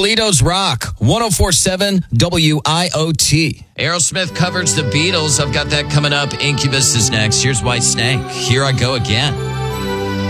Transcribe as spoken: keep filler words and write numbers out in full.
Toledo's Rock, one oh four point seven W I O T. Aerosmith covers the Beatles. I've got that coming up. Incubus is next. Here's White Snake. Here I Go Again.